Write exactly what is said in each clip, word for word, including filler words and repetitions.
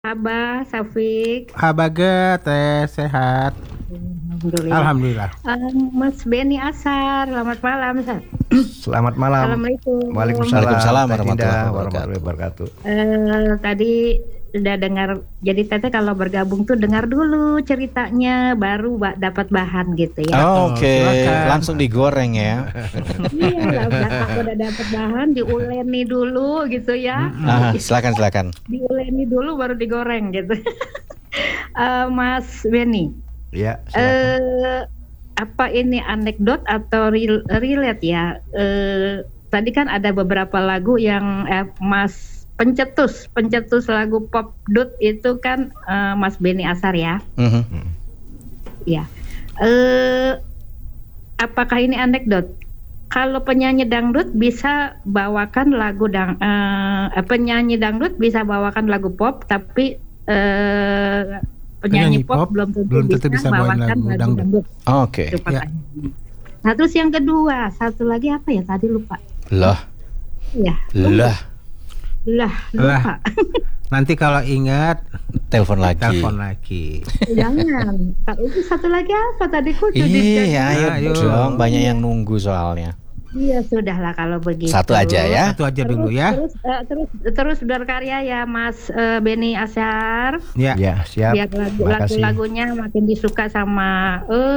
Abah, Safik. Habaga teh sehat. Alhamdulillah. Alhamdulillah. Um, Mas Beni Asar, selamat malam. Sa- Selamat malam. Assalamualaikum. Waalaikumsalam. Waalaikumsalam Teh Dinda, warahmatullahi warahmatullahi wabarakatuh. Eh, tadi udah dengar, jadi Teteh kalau bergabung tuh dengar dulu ceritanya, baru ba- dapat bahan gitu ya. Oh, Oke, silakan. langsung digoreng ya. Iya, lah, udah, udah dapat bahan, diuleni dulu gitu ya. Ah, silakan silakan. Diuleni dulu baru digoreng gitu. Eh, Mas Beni. Ya, silakan. Eh, apa ini anekdot atau rel- relate ya? Eh, tadi kan ada beberapa lagu yang eh, Mas pencetus, pencetus lagu pop dut itu kan eh, Mas Beni Asar ya. Mhm. Ya. Eh, apakah ini anekdot? Kalau penyanyi dangdut bisa bawakan lagu dang, eh, penyanyi dangdut bisa bawakan lagu pop, tapi eh, penyanyi, Penyanyi pop, pop belum tentu belum bisa, tentu bisa bawain bawakan lagu lagu dangdut. dangdut. Oke. Itu pertanyaannya. Nah terus yang kedua, satu lagi apa ya tadi lupa. Lah, Ya, lah, lah, Lah. lupa. Nanti kalau ingat telepon lagi. telepon lagi. Jangan. Tak, itu satu lagi apa tadi ku Iya, ayo, Ayo. dong, banyak yang nunggu soalnya. Iya sudahlah kalau begitu. Satu aja ya. Satu aja dulu ya. Terus eh, terus terus berkarya ya Mas eh, Beni Asar. Ya. Ya, siap. Biar lagu, Terima kasih. lagu-lagunya makin disuka sama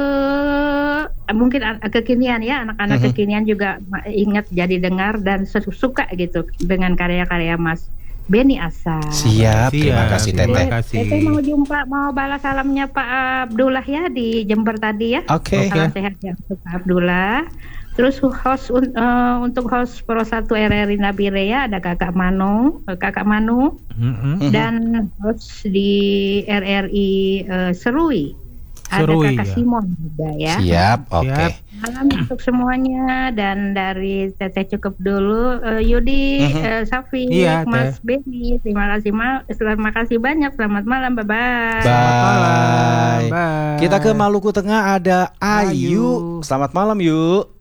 eh mungkin an- kekinian ya anak-anak Mhm. kekinian juga ma- ingat jadi dengar dan su- suka gitu dengan karya-karya Mas Beni Asar. Siap, terima Siap, kasih terima Teteh. kasih. Teteh mau jumpa, mau balas salamnya Pak Abdullah ya di Jember tadi ya. Oke. Salam sehat ya untuk Pak Abdullah. Terus host un- eh, untuk host Pro satu R R I Nabire ya ada Kakak Manu, eh, Kakak Manu Mm-mm. Mhm. dan host di R R I eh, Serui. Ada Serui, Kakak ya. Simon juga ya. Siap, oke. Siap. Malam untuk semuanya dan dari Teteh cukup dulu. Eh, Yudi, Mhm. eh, Safi, Iya, Teh. Mas Beni, terima kasih ma- terima kasih banyak. Selamat malam, bye bye. Selamat malam. Bye. Bye. Kita ke Maluku Tengah ada Ayu. Ayu. Selamat malam, Yu.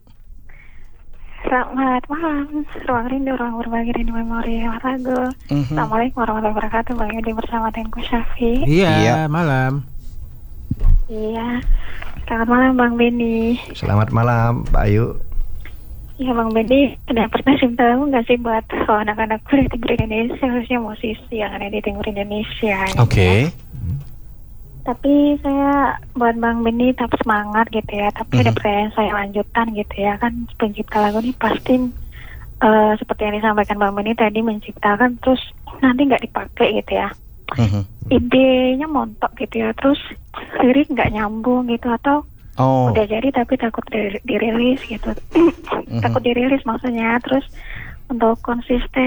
Selamat malam, ruang rindu, ruang berbagi rindu memori lagu. Mhm. Assalamualaikum warahmatullahi wabarakatuh. Bang Yudi bersama Tengku Syafi. Iya, Iya. malam. Iya, selamat malam Bang Beni. Selamat malam, Pak Ayu. Iya Bang Beni, ada pertanyaan tahu nggak sih buat oh, anak-anak kuliah timur Indonesia, khususnya musisi yang ada di timur Indonesia? gitu Oke. ya. Tapi saya buat Bang Beni tetap semangat gitu ya. Tapi ada Mhm. pertanyaan saya lanjutan gitu ya. Kan pencipta lagu ini pasti eh, seperti yang disampaikan Bang Beni tadi menciptakan terus nanti nggak dipakai gitu ya. Mhm. Idenya montok gitu ya, terus lirik nggak nyambung gitu atau Oh. udah jadi tapi takut di- dirilis gitu. Takut dirilis maksudnya. Terus untuk konsisten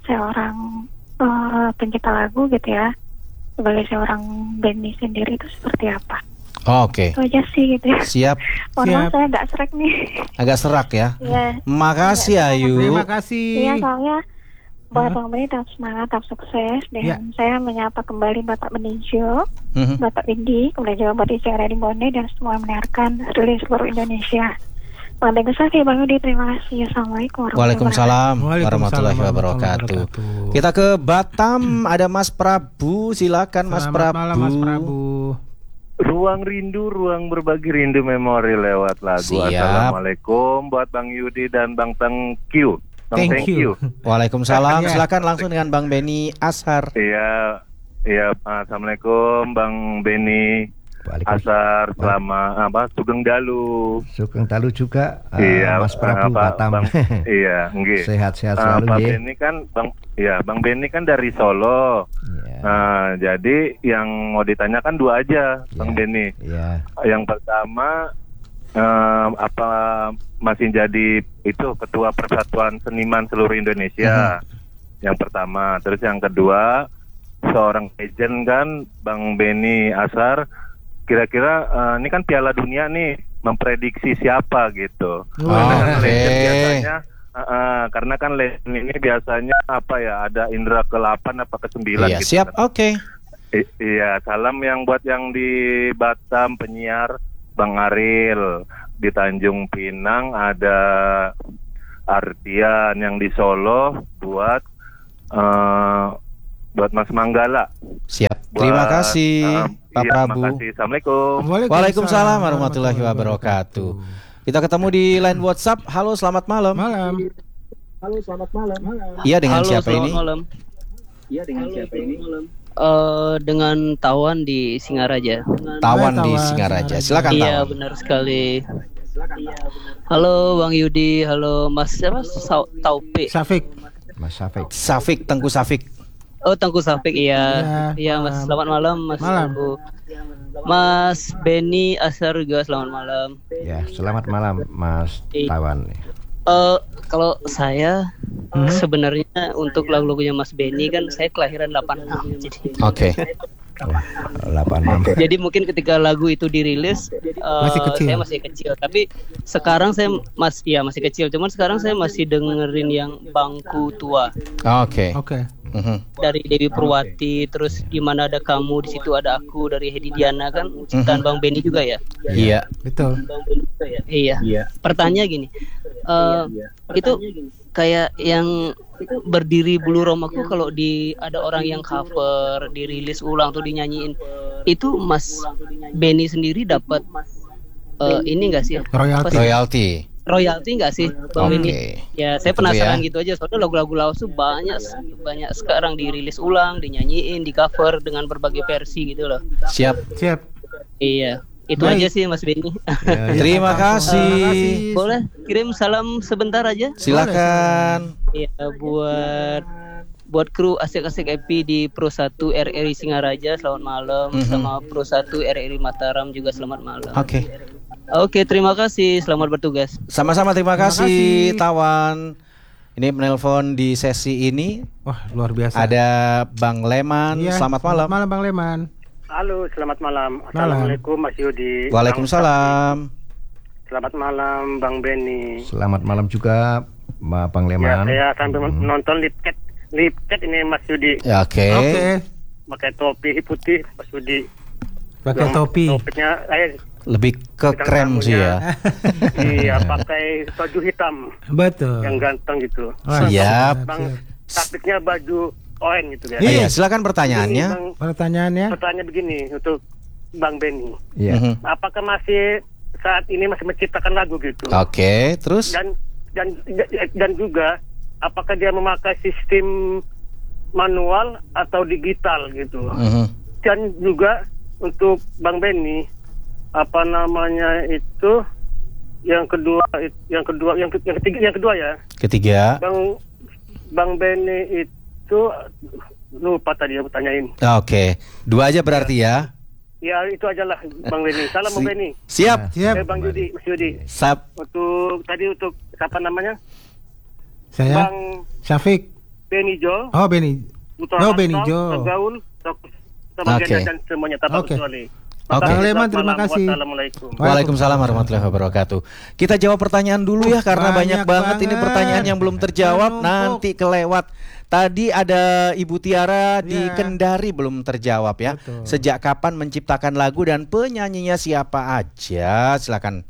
seorang eh, pencipta lagu gitu ya, sebagai seorang Beni sendiri itu seperti apa? Oke. Itu aja sih gitu ya. Siap. Mohon maaf Siap. saya nggak serak nih. Agak serak ya. Iya. Makasih Ayu. Terima kasih. Iya soalnya buat Hah? Bang Beni tetap semangat, tetap sukses. Dan Ya. saya menyapa kembali Bapak Beninjo, Mhm. Bapak Windi, kemudian juga Bapak Ica di Bone dan semua yang mendengarkan rilis seluruh Indonesia. Bang Tengku Syafi, Bang Yudi, terima kasih. Assalamualaikum warahmatullahi wabarakatuh. Waalaikumsalam Waalaikumsalam warahmatullahi warahmatullahi wabarakatuh. wabarakatuh. Kita ke Batam, ada Mas Prabu, silakan Mas Selamat Prabu. malam, Mas Prabu. Ruang rindu, ruang berbagi rindu memori lewat lagu. Siap. Assalamualaikum buat Bang Yudi dan Bang Tengkiu. Bang Thank Thank you. you. Waalaikumsalam, Iya. silakan langsung dengan Bang Beni Ashar. Iya, iya. Assalamualaikum Bang Beni Waalaikumsalam. Asar, selama apa? Sugeng Dalu. Sugeng Dalu juga, eh, Iya, Mas Prabu apa, Batam. Bang, iya, nggih. Sehat-sehat Ah, selalu Pak ya. Beni kan Bang, ya Bang Beni kan dari Solo. Iya. Nah, jadi yang mau ditanyakan dua aja, Bang Iya. Beni. Iya. Yang pertama eh, apa masih jadi itu ketua Persatuan Seniman seluruh Indonesia. Yang pertama, terus yang kedua seorang legend kan Bang Beni Asar. Kira-kira eh, ini kan Piala Dunia nih memprediksi siapa gitu. Karena kan Oke. legend biasanya eh, eh, karena kan legend ini biasanya apa ya ada indra ke delapan apa ke sembilan Iya, gitu. siap. kan. Oke. I- iya, salam yang buat yang di Batam penyiar Bang Aril, di Tanjung Pinang ada Ardian, yang di Solo buat eh, buat Mas Manggala. Siap. Buat, Terima kasih uh, Pak iya, Prabu. Terima kasih. Assalamualaikum. Waalaikumsalam warahmatullahi wabarakatuh. Kita ketemu di line WhatsApp. Halo, selamat malam. Malam. Iya, dengan Halo, siapa selamat ini? malam. Iya, dengan siapa ini? Eh, dengan Tawan di Singaraja. Tawan Hai, di Tawan, Singaraja. Singaraja. Silakan Iya, Tawan. benar sekali. Halo Bang Yudi, halo Mas siapa? Sa- Taufik. Safik. Mas Safik. Safik, Tengku Safik. Oh, Tengku Safik, iya. Iya, Iya, Mas. malam. Selamat malam, Mas. Malam. Tengku. Mas Benny Asar juga selamat malam. Ya, selamat malam Mas Iya. Tawan. Eh, kalau saya Hmm? sebenarnya untuk lagu-lagunya Mas Benny kan saya kelahiran delapan enam. Jadi Oke. delapan enam. Jadi mungkin ketika lagu itu dirilis eh, Masih kecil. saya masih kecil, tapi sekarang saya masih ya masih kecil, cuman sekarang saya masih dengerin yang Bangku Tua Oke. Oke. Mhm. dari Dewi Purwati, terus Di Mana Ada Kamu, di situ ada aku dari Hedi Diana, kan ciptaan Bang Benny juga ya. Iya. Betul. Iya. Pertanyaan gini, eh, itu kayak yang berdiri bulu romaku kalau di ada orang yang cover, dirilis ulang tuh dinyanyiin, itu Mas Benny sendiri dapat eh, ini enggak sih? Royalti. Apa sih? Royalti. Royalti enggak sih Bang Oke. Benny? Ya, saya Gitu penasaran ya. gitu aja, soalnya lagu-lagu lawas tuh banyak banyak sekarang dirilis ulang, dinyanyiin, di cover dengan berbagai versi gitu loh. Siap. Siap. Iya. Itu Baik. aja sih Mas Benny. Ya, Terima kasih. Boleh kirim salam sebentar aja? Silakan. Iya, buat buat kru asik-asik Epi di Pro satu R R I Singaraja selamat malam, Mhm. sama Pro satu R R I Mataram juga selamat malam. Oke. Oke, terima kasih. Selamat bertugas. Sama-sama, terima, Terima kasih, kasih. Tawan. Ini penelpon di sesi ini Wah, luar biasa. ada Bang Leman. Iya, Selamat malam. Malam Bang Leman. Halo, selamat malam. Assalamualaikum Mas Yudi. Waalaikumsalam. Selamat malam Bang Benny. Selamat malam juga Ma- Bang Ya, Leman. saya sambil Hmm. nonton lip cat, lip cat ini Mas Yudi. Ya, Oke. Oke. Pakai topi putih Mas Yudi. Pakai Yang topi. Topinya saya Lebih ke Bintang krem sih tamunya. ya. iya pakai baju hitam Betul. yang ganteng gitu. Wah, Siap. Bang, tapiknya baju oren gitu kan. Iya, silakan pertanyaannya. Ini, Bang, Pertanyaannya? pertanyaan begini untuk Bang Benny. Iya. Mhm. Apakah masih saat ini masih menciptakan lagu gitu? Oke, terus? dan dan dan juga apakah dia memakai sistem manual atau digital gitu. Mhm. Dan juga untuk Bang Benny, apa namanya itu yang kedua yang kedua yang, ke- yang ketiga yang kedua ya, Ketiga. Bang Bang Benny itu lupa tadi aku tanyain. Oke, dua aja berarti ya. Ya itu aja lah Bang Benny. Salam Bang Si- Benny. Siap. Siap. Eh, Bang Yudi, Mas Yudi. Sap. Untuk tadi untuk siapa namanya? Saya Bang Safik. Benny Jo. Oh, Benny. Putra Oh, Benny Mantap, Jo. Tegaul, sama Oke. Genda dan semuanya tanpa Oke. kecuali. Oke. Bang Makasih, Leman, selamat terima malam. kasih. Wassalamualaikum. Waalaikumsalam warahmatullahi wabarakatuh. Kita jawab pertanyaan dulu ya, karena banyak, banyak banget ini banget. pertanyaan yang belum terjawab, Menumpuk. nanti kelewat. Tadi ada Ibu Tiara di Iya. Kendari belum terjawab ya. Betul. Sejak kapan menciptakan lagu dan penyanyinya siapa aja? Silakan.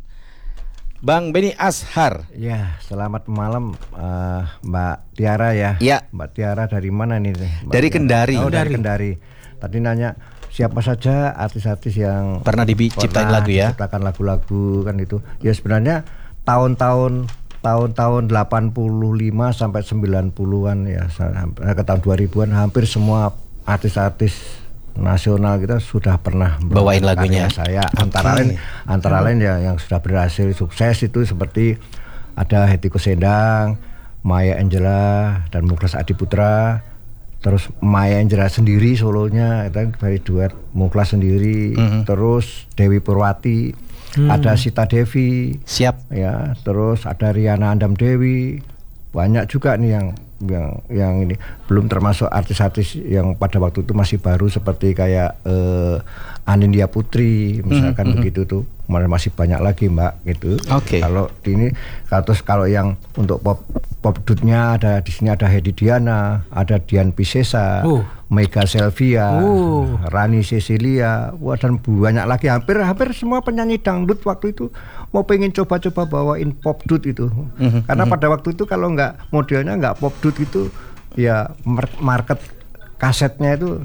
Bang Benny Ashar. Ya, selamat malam eh, Mbak Tiara ya. Iya. Mbak Tiara dari mana nih? Mbak Dari Tiara? Kendari. Oh, dari Kendari. Kendari. Tadi nanya siapa saja artis-artis yang Pernah diciptain pernah lagu ya? diciptakan lagu-lagu kan itu. Ya sebenarnya tahun-tahun tahun-tahun delapan puluh lima sampai sembilan puluhan ya, sampai ke tahun dua ribuan hampir semua artis-artis nasional kita sudah pernah Bawain membawakan lagunya. karya saya. Antara Oke. lain antara lain ya yang sudah berhasil sukses itu seperti ada Hetty Koes Endang, Maya Angelou dan Muklas Adiputra. Terus Maya Angelou sendiri solonya itu dari duet Muklas sendiri. Mhm. Terus Dewi Purwati, ada Sita Devi, Siap. ya. Terus ada Riana Andam Dewi. Banyak juga nih yang yang yang ini, belum termasuk artis-artis yang pada waktu itu masih baru seperti kayak eh, Anindya Putri misalkan Mhm, begitu tuh. Masih banyak lagi Mbak gitu. Oke. Kalau ini terus kalau yang untuk pop pop dudnya ada di sini ada Hedi Diana, ada Dian Piscesa, Uh. Mega Selvia, Uh. Rani Cecilia, wah, dan banyak lagi, hampir hampir semua penyanyi dangdut waktu itu mau pengen coba-coba bawain pop dut itu. Mhm, Karena mhm. pada waktu itu kalau nggak modelnya nggak pop dut itu ya mar- market kasetnya itu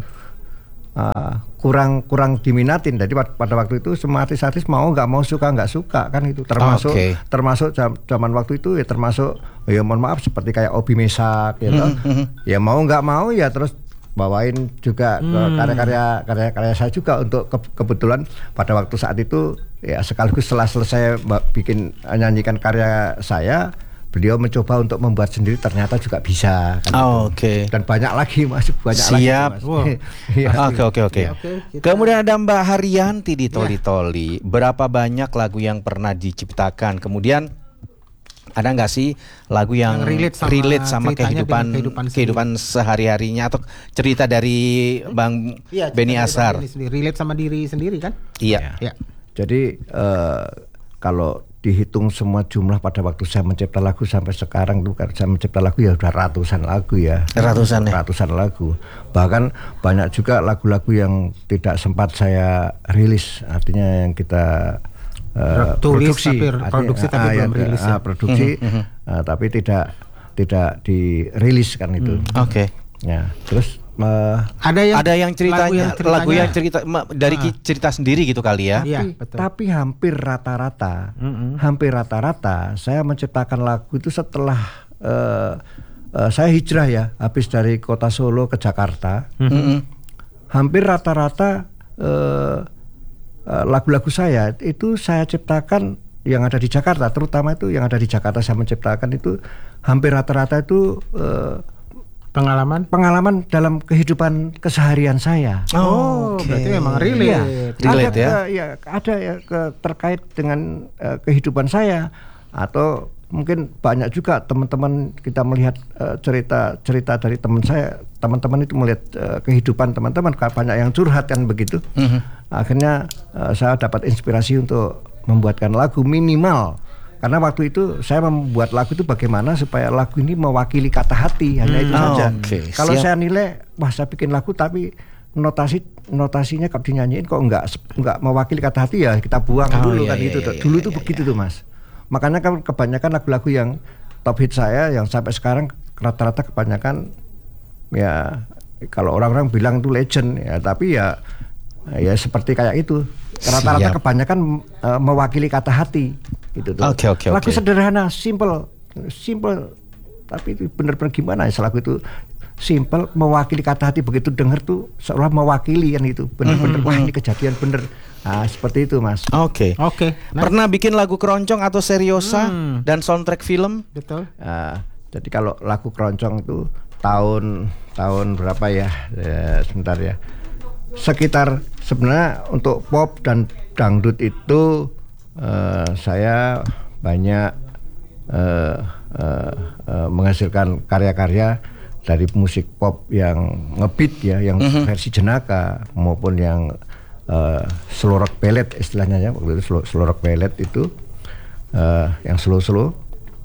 uh, kurang kurang diminatin. Jadi pada, pada waktu itu semua artis-artis mau nggak mau suka nggak suka kan itu, termasuk okay. termasuk zaman waktu itu ya termasuk ya mohon maaf seperti kayak Obi Mesak gitu. Mm-hmm. Ya mau nggak mau ya terus bawain juga ke Hmm. karya-karya karya-karya saya juga untuk ke, kebetulan pada waktu saat itu ya sekaligus setelah selesai bikin nyanyikan karya saya, beliau mencoba untuk membuat sendiri, ternyata juga bisa kan Oh, Oke. okay. Dan banyak lagi Mas, banyak Siap. lagi Mas. Iya. Oke oke oke. Kemudian ada Mbak Haryanti di Toli Toli. Berapa banyak lagu yang pernah diciptakan? Kemudian ada nggak sih lagu yang, Yang relate sama relate sama ceritanya kehidupan dengan kehidupan kehidupan sehari-harinya atau cerita dari Bang Iya, Benny cerita Asar? dari Benny sendiri, relate sama diri sendiri kan? Iya. Ya. Jadi eh, kalau dihitung semua jumlah pada waktu saya mencipta lagu sampai sekarang tuh, saya mencipta lagu ya udah ratusan lagu ya. Ratusan ya? Ratusan lagu. Bahkan banyak juga lagu-lagu yang tidak sempat saya rilis, artinya yang kita uh, Tulis, produksi, tapi artinya, produksi tapi ah, belum ya, rilis ah, ya. produksi, uh, tapi tidak tidak dirilis kan itu. Oke. Ya, terus uh, Ada yang Ada yang ceritanya, lagu lagu yang cerita ma- dari Ah. ki- cerita sendiri gitu kali ya? Iya, tapi, betul. tapi hampir rata-rata, Mm-mm. hampir rata-rata saya menciptakan lagu itu setelah uh, uh, saya hijrah ya, habis dari kota Solo ke Jakarta. Mm-mm. Hampir rata-rata uh, uh, lagu-lagu saya itu saya ciptakan yang ada di Jakarta, terutama itu yang ada di Jakarta saya menciptakan itu hampir rata-rata itu uh, Pengalaman. pengalaman dalam kehidupan keseharian saya. Oh, Oke. berarti memang relate. Iya. Relate ada ya? ke- ya, ada ya ke, terkait dengan uh, kehidupan saya, atau mungkin banyak juga teman-teman kita melihat uh, cerita-cerita dari teman saya, teman-teman itu melihat uh, kehidupan teman-teman, banyak yang curhat kan begitu. Mhm. Akhirnya uh, saya dapat inspirasi untuk membuatkan lagu minimal. Karena waktu itu saya membuat lagu itu bagaimana supaya lagu ini mewakili kata hati, hanya itu Hmm, saja. oke, Kalau siap. saya nilai, wah saya bikin lagu tapi notasi notasinya kalau dinyanyiin kok enggak enggak mewakili kata hati, ya kita buang Oh, dulu iya, kan iya, itu. iya, Dulu iya, tuh iya, begitu tuh Mas. Makanya kan kebanyakan lagu-lagu yang top hit saya yang sampai sekarang rata-rata kebanyakan ya kalau orang-orang bilang itu legend ya, tapi ya ya seperti kayak itu. Rata-rata Siap. kebanyakan uh, mewakili kata hati gitu tuh. Oke, oke, Lagu oke. sederhana, simple, simple, tapi itu benar-benar gimana ya lagu itu simple, mewakili kata hati, begitu denger tuh seolah mewakili kan itu, benar-benar wah ini kejadian bener. Nah, seperti itu Mas. Oke. Oke. Nah, Pernah bikin lagu keroncong atau seriosa Hmm. dan soundtrack film? betul. Nah, jadi kalau lagu keroncong itu tahun tahun berapa ya? Ya, sebentar ya. Sekitar sebenarnya untuk pop dan dangdut itu uh, saya banyak uh, uh, uh, menghasilkan karya-karya dari musik pop yang ngebeat ya, yang Mhm. versi jenaka maupun yang uh, slow rock ballad istilahnya ya, waktu itu slow, slow rock ballad itu uh, yang slow-slow,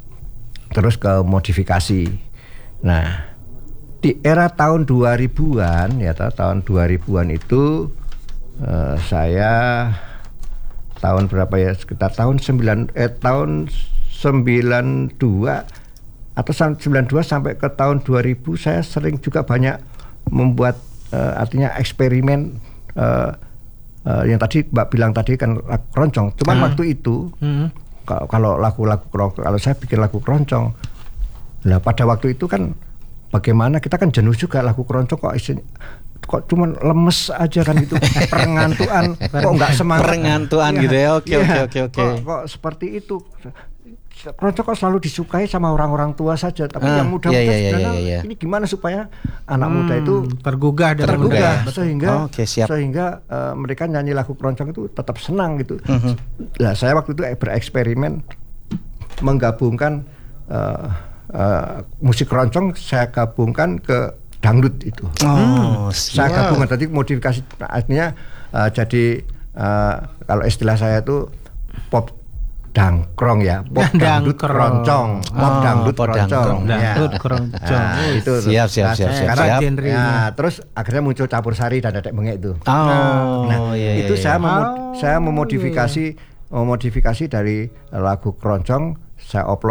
terus ke modifikasi. Nah, di era tahun dua ribuan ya, tahun dua ribuan itu uh, saya tahun berapa ya, sekitar tahun sembilan eh tahun sembilan dua atau sembilan dua sampai ke tahun dua ribu saya sering juga banyak membuat uh, artinya eksperimen uh, uh, yang tadi Mbak bilang tadi kan lagu keroncong. Cuman Ah. waktu itu Hmm. kalau kalau lagu-lagu keroncong, kalau saya bikin lagu keroncong, nah pada waktu itu kan bagaimana kita kan jenuh juga lagu keroncong, kok isinya kok cuman lemes aja kan gitu, perengantuan, kok nggak semangat, Perengantuan Iya, gitu ya. Oke, iya. oke, oke, oke. Kok, kok seperti itu. Keroncong kok selalu disukai sama orang-orang tua saja, tapi Ah, yang muda-muda iya, iya, iya, sebenarnya iya, iya. ini gimana supaya anak muda itu Hmm, tergugah dan tergugah muda ya. sehingga Oke, siap. sehingga uh, mereka nyanyi lagu keroncong itu tetap senang gitu. Mhm. Nah, saya waktu itu bereksperimen menggabungkan uh, uh, musik keroncong, saya gabungkan ke dangdut itu. Oh, Saya siap. gabungkan tadi modifikasi, artinya uh, jadi uh, kalau istilah saya itu pop dangkrong ya, pop dangdut Dangkrong. keroncong, pop Oh, dangdut pop keroncong. dangkrong. Ya. Dangdut keroncong. Nah, itu tuh. Siap, siap, Nah, siap, siap, sekarang siap. genrenya. ya, terus akhirnya muncul campur sari dan dedek bengek itu. Oh, Nah, iya, iya, itu iya. saya memod- Oh, saya memodifikasi memodifikasi dari lagu keroncong, saya oplos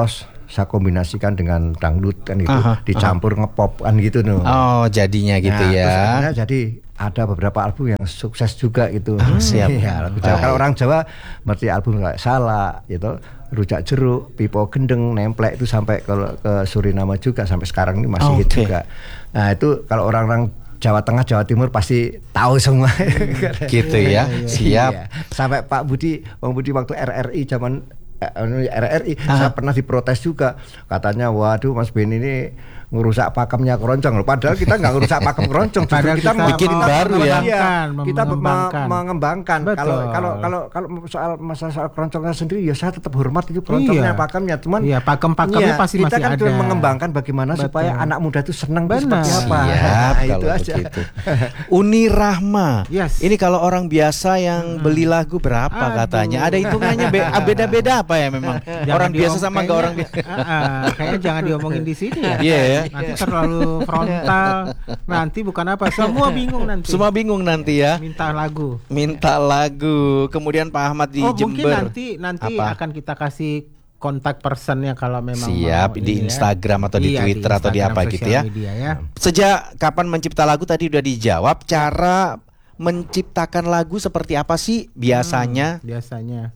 saya kombinasikan dengan dangdut kan itu, Aha, dicampur ngepop kan gitu no. Oh, jadinya gitu Nah, ya. terus akhirnya jadi ada beberapa album yang sukses juga gitu. Ah, siap. Ya, lagu Jawa. Baik. Kalau orang Jawa berarti album kayak Salak gitu, Rujak Jeruk, Pipo Gendeng, Nemplek itu sampai ke, ke Suriname juga sampai sekarang ini masih hit Oke. juga. Nah, itu kalau orang-orang Jawa Tengah, Jawa Timur pasti tahu semua. Gitu ya. Siap. Iya. Sampai Pak Budi, Bang Budi waktu R R I zaman eh, R R I saya pernah diprotes juga. Katanya, waduh Mas Ben ini ngerusak pakemnya keroncong loh. Padahal kita nggak ngerusak pakem keroncong, justru Padahal kita, kita mau- bikin kita baru ya. Iya, kita me- Mengembangkan. mengembangkan. Betul. Kalau kalau kalau kalau soal masalah soal keroncongnya sendiri ya saya tetap hormat itu keroncongnya, Iya. pakemnya. Cuman Iya, pakem-pakemnya pasti kita masih kan ada. cuma mengembangkan bagaimana Betul. supaya anak muda itu senang itu Benar. seperti apa. Siap Nah, kalau itu aja. begitu. Uni Rahma. Yes. Ini kalau orang biasa yang beli lagu berapa Aduh. katanya? Ada hitungannya be- beda-beda apa ya memang? Jangan orang biasa diom- sama enggak orang biasa. kayaknya, ah, ah, kayaknya jangan diomongin di sini ya. Iya ya. Nanti terlalu frontal. Nanti bukan apa, semua bingung nanti. Semua bingung nanti ya. Minta lagu. Minta lagu. Kemudian Pak Ahmad di Oh, mungkin Jember. nanti nanti Apa? akan kita kasih kontak personnya kalau memang Siap, mau di ini ya. Instagram atau di Iya, Twitter atau di Instagram, apa gitu sosial ya. media ya. Sejak kapan mencipta lagu tadi udah dijawab. Cara menciptakan lagu seperti apa sih biasanya? Hmm, biasanya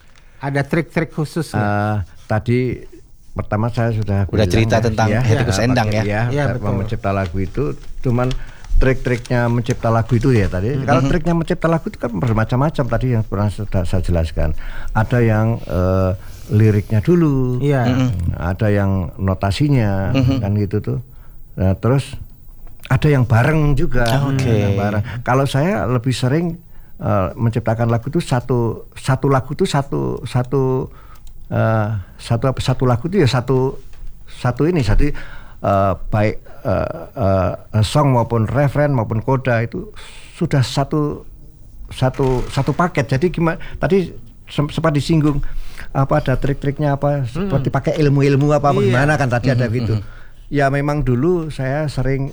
ada trik-trik khusus nggak? Eh, tadi pertama saya sudah Udah bilang cerita tentang Hetty Koes Endang ya. ya, Iya, cara betul. mencipta lagu itu cuman trik-triknya mencipta lagu itu ya tadi. Kalau triknya mencipta lagu itu kan bermacam-macam tadi yang pernah sudah saya jelaskan. Ada yang eh, liriknya dulu, Iya. ada yang notasinya kan gitu tuh. Nah, terus ada yang bareng juga. Oke. Yang bareng. Kalau saya lebih sering eh, menciptakan lagu itu satu satu lagu itu satu satu eh, satu apa satu lagu itu ya satu satu ini satu eh, baik eh, eh, song maupun referen maupun koda itu sudah satu satu satu paket. Jadi gimana tadi sem- sempat disinggung apa ada trik-triknya apa seperti pakai ilmu-ilmu apa Iya. bagaimana kan tadi ada gitu. Ya memang dulu saya sering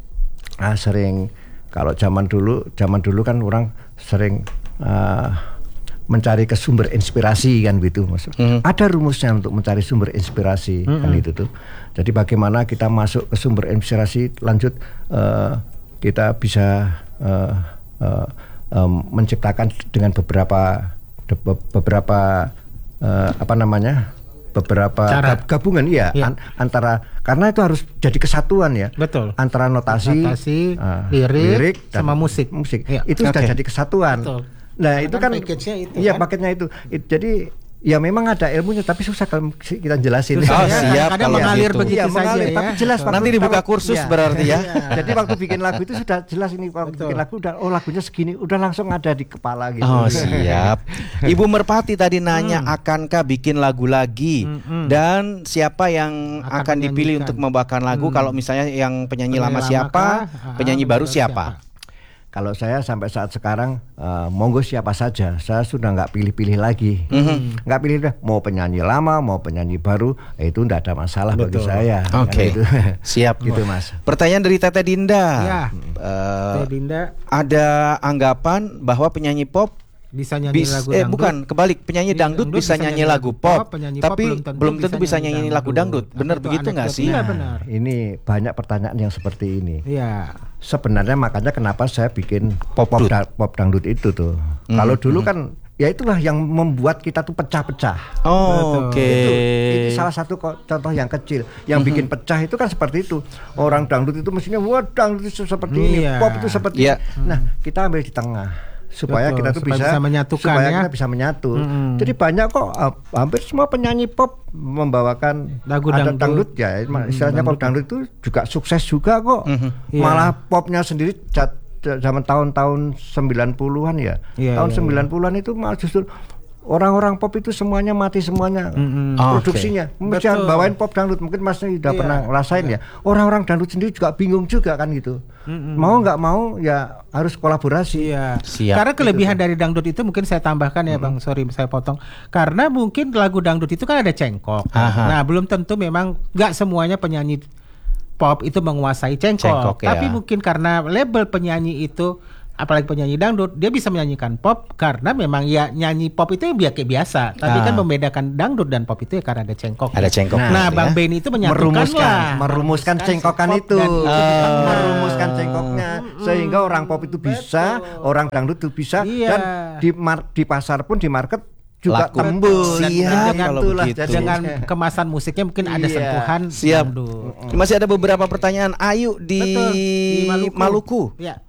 ah, sering kalau zaman dulu zaman dulu kan orang sering ah, mencari ke sumber inspirasi kan gitu maksud. Ada rumusnya untuk mencari sumber inspirasi kan itu tuh. Jadi bagaimana kita masuk ke sumber inspirasi lanjut eh, kita bisa eh, eh, em, menciptakan dengan beberapa de- be- beberapa eh, apa namanya beberapa Cara. gab- gabungan ya, Ya. an- antara karena itu harus jadi kesatuan ya. Betul. Antara notasi, Notasi, ah, lirik, dan sama musik. musik Ya. itu sudah Oke. jadi kesatuan. Betul. Nah Karena itu kan kan package-nya itu iya kan. paketnya itu. It- jadi ya memang ada ilmunya tapi susah kalau kita jelasin. Susah Oh, ya, siap kadang kalau mengalir gitu. begitu Iya, saja mengalir, ya. tapi jelas Betul. Nanti dibuka kalau- kursus iya. berarti ya. Jadi waktu bikin lagu itu sudah jelas ini waktu Betul. bikin lagu udah oh lagunya segini udah langsung ada di kepala gitu. Oh siap. Ibu Merpati tadi nanya Hmm. akankah bikin lagu lagi dan siapa yang Akan akan, dipilih menyanyikan. untuk membawakan lagu kalau misalnya yang penyanyi, Penyanyi lama lama siapa, kah? penyanyi Ah, baru baru siapa? Kalau saya sampai saat sekarang eh, monggo siapa saja, saya sudah nggak pilih-pilih lagi, Mhm. nggak pilih mau penyanyi lama, mau penyanyi baru, eh, itu nggak ada masalah bagi Betul. saya. Kan Oke. gitu. Siap. Gitu mas. Pertanyaan dari Tete Dinda. Ya. Eh, Teh Dinda ada anggapan bahwa penyanyi pop bisa nyanyi bis, lagu eh dangdut. bukan kebalik penyanyi Bisa dangdut dangdut, bisa nyanyi lagu pop, penyanyi pop tapi belum tentu, bisa nyanyi lagu dangdut. Benar Itu begitu nggak anekdot. sih? Iya Nah, benar. Ini banyak pertanyaan yang seperti ini. Iya. Sebenarnya makanya kenapa saya bikin pop pop, Dut. da- pop dangdut itu tuh. Kalau dulu kan ya itulah yang membuat kita tuh pecah-pecah. Oh, Betul. oke. Itu, itu salah satu ko- contoh yang kecil. Yang bikin pecah itu kan seperti itu. Orang dangdut itu mestinya wah dangdut itu seperti ini, Iya. pop itu seperti Iya. ini. Nah, kita ambil di tengah supaya Betul, kita tuh supaya bisa, bisa menyatukan supaya ya. kita bisa menyatu. Mm-mm. Jadi banyak kok uh, hampir semua penyanyi pop membawakan Lagu ada dangdut. dangdut ya. Istilahnya pop dangdut itu juga sukses juga kok. Iya. Malah popnya sendiri jat- zaman tahun-tahun sembilan puluhan ya. Iya, tahun iya, sembilan puluhan itu malah justru orang-orang pop itu semuanya mati semuanya Mm-mm. Oh, produksinya. Mesti Betul. bawain pop dangdut mungkin Mas udah Iya, pernah ngerasain ya. Orang-orang dangdut sendiri juga bingung juga kan gitu. Mau nggak mau ya harus kolaborasi. Iya. Siap. Karena kelebihan dari dangdut itu mungkin saya tambahkan ya Bang, sorry saya potong. Karena mungkin lagu dangdut itu kan ada cengkok. Aha. Nah, belum tentu memang nggak semuanya penyanyi pop itu menguasai cengkok. Cengkok, ya. Tapi mungkin karena label penyanyi itu apalagi penyanyi dangdut, dia bisa menyanyikan pop karena memang ya nyanyi pop itu ya kayak biasa. Tapi Ah. kan membedakan dangdut dan pop itu ya karena ada cengkok. Ada cengkok. Nah, Nah, Bang ya. Benny itu menyatukan merumuskan lah. merumuskan cengkokan pop itu, dan Oh. merumuskan cengkoknya sehingga orang pop itu bisa, orang dangdut itu bisa, Iya. dan di mar- di pasar pun di market juga Laku. tembus. Dan Siap, dengan, kalau itulah begitu. jadi- dengan kemasan musiknya mungkin ada Iya. sentuhan Siap. dangdut. Masih ada beberapa pertanyaan. Ayu di, Betul, di Maluku. Ya,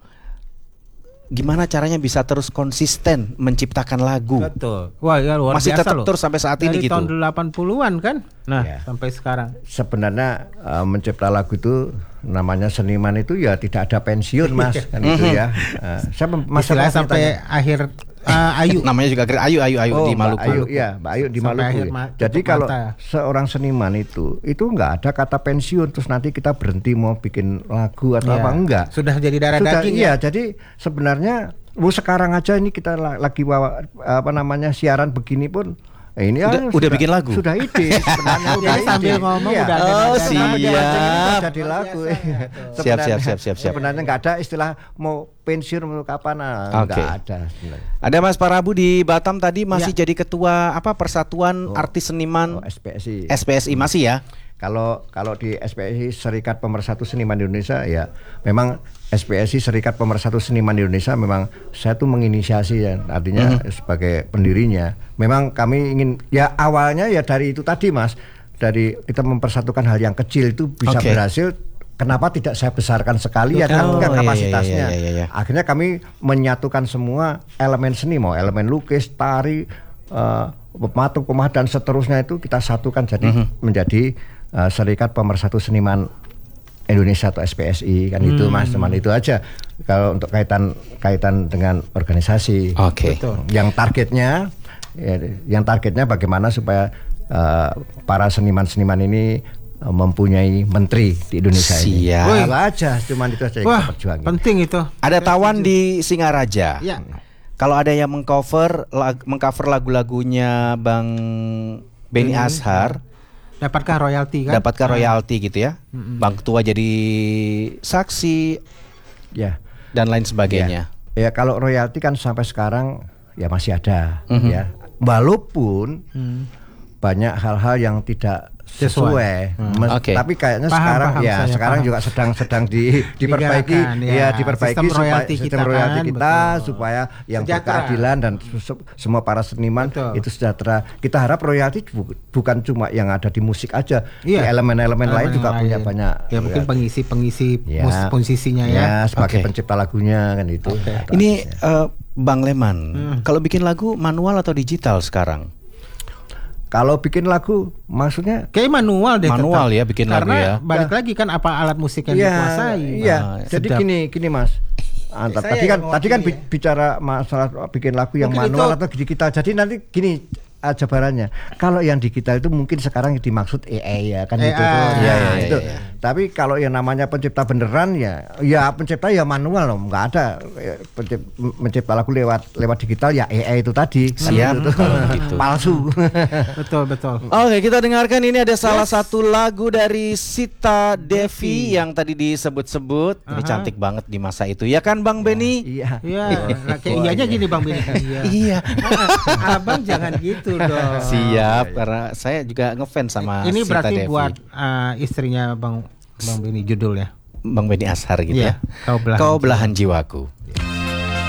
Gimana caranya bisa terus konsisten menciptakan lagu? betul. Wah, ya luar Masih biasa tetap loh. terus sampai saat ini Dari gitu. tahun delapan puluhan kan? Nah, Ya. sampai sekarang. Sebenarnya uh, mencipta lagu itu namanya seniman itu ya tidak ada pensiun mas, kan itu ya. Uh, saya mas Istilahnya sampai akhir uh, Ayu. Namanya juga keren. Ayu Ayu Ayu Oh, di Mbak Maluku. Ayu, ya, Mbak Ayu di Sampai Maluku. akhir ya. ma- Jadi tutup kalau mata. seorang seniman itu, itu nggak ada kata pensiun terus nanti kita berhenti mau bikin lagu atau Ya. apa enggak. Sudah jadi darah Sudah, daging iya, ya. jadi sebenarnya oh, sekarang aja ini kita la- lagi bawa apa namanya siaran begini pun eh, ini Udah- ah, udah bikin lagu? Sudah ide sebenarnya udah Jadi sambil ide. ngomong Iya. udah ada Oh, nada-nada. Sampai siap. dipancing ini udah jadi lagu. Siap, Sebenarnya- siap, siap, siap, siap. Sebenarnya nggak ada istilah mau pensiun mau kapan, ah, Oke. nggak ada. sebenarnya. Ada Mas Parabu di Batam tadi masih Ya. jadi ketua apa Persatuan Oh. Artis Seniman Oh, S P S I. S P S I masih ya? Kalau kalau di S P S I Serikat Pemersatu Seniman Indonesia ya memang S P S I Serikat Pemersatu Seniman Indonesia memang saya tuh menginisiasi ya artinya Mhm. sebagai pendirinya. Memang kami ingin ya awalnya ya dari itu tadi Mas, dari kita mempersatukan hal yang kecil itu bisa Oke. berhasil. Kenapa tidak saya besarkan sekali ya Oh, kan iya, kapasitasnya. iya, iya, iya, iya. Akhirnya kami menyatukan semua elemen seni, mau elemen lukis, tari, eh, pematung, pemah dan seterusnya itu kita satukan jadi Mhm. menjadi eh, Serikat Pemersatu Seniman Indonesia atau S P S I kan itu Hmm. Mas, teman itu aja. Kalau untuk kaitan kaitan dengan organisasi. Oke. Yang targetnya ya, yang targetnya bagaimana supaya eh, para seniman-seniman ini eh, mempunyai menteri di Indonesia ini. Siap. Itu aja, cuman itu aja yang Wah, kita perjuangin. penting itu. Ada Tawan di Singaraja. Ya. Kalau ada yang mengcover lag, mengcover lagu-lagunya Bang Benny Ashar, Dapatkah royalti kan? dapatkan royalti gitu ya? Bang Ketua jadi saksi Ya. dan lain sebagainya. Ya kalau royalti kan sampai sekarang ya masih ada Mhm. ya. Walaupun Hmm. banyak hal-hal yang tidak Sesuai. sesuai. Hmm. Mes- Oke. Tapi kayaknya Paham, sekarang paham, ya saya sekarang paham. juga sedang-sedang di, diperbaiki Digerakkan, ya. ya diperbaiki Sistem supaya royalti sistem kita royalti kan, kita betul. supaya yang Sejahtera. berkeadilan dan se- semua para seniman Betul. itu sejahtera. Kita harap royalti bu- bukan cuma yang ada di musik aja. Iya. Di elemen-elemen lain Elemen juga lain. punya banyak. Ya mungkin pengisi-pengisi Ya. mus- posisinya ya. Ya, sebagai Oke. pencipta lagunya kan itu. Atau Ini artisnya. eh, Bang Leman, Hmm. kalau bikin lagu manual atau digital sekarang? Kalau bikin lagu maksudnya Kayak manual deh Manual tetap. ya bikin lagu Karena ya. balik lagi kan apa alat musik yang Iya, dikuasai. iya. Ah, Jadi sedap. gini, gini Mas. Ah, Saya tadi kan yang tadi kan mewakili bi- bicara masalah bikin lagu yang Mungkin manual itu- atau digital. Jadi nanti gini ah, jabarannya. Kalau yang digital itu mungkin sekarang yang dimaksud A I ya kan A I. itu tuh. Iya, Nah, iya, itu. iya, iya. Tapi kalau yang namanya pencipta beneran ya ya pencipta ya manual loh, nggak ada eh, pencip- mencipta lagu lewat lewat digital ya A I itu tadi. Kan Siap, itu tuh. kalau gitu. Palsu. Betul, betul. Oke, kita dengarkan ini ada salah satu lagu dari Sita Devi yang tadi disebut-sebut. Ini Aha. cantik banget di masa itu. Ya kan Bang Benny? Iya. Iya, kayak iyanya gini Bang Bini. Iya. Iya. Abang jangan gitu dong. Siap, karena saya juga ngefans sama Ini Sita berarti Devi. buat uh, istrinya Bang Bang Bini judulnya. Bang Benny Ashar gitu Iya, ya. Kau Belahan Kau belahan jiwaku.